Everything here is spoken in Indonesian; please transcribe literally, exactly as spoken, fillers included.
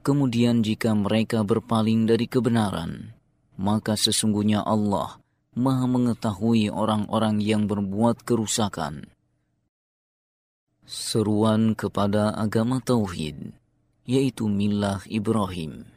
Kemudian jika mereka berpaling dari kebenaran, maka sesungguhnya Allah Maha mengetahui orang-orang yang berbuat kerusakan. Seruan kepada agama Tauhid, yaitu milah Ibrahim.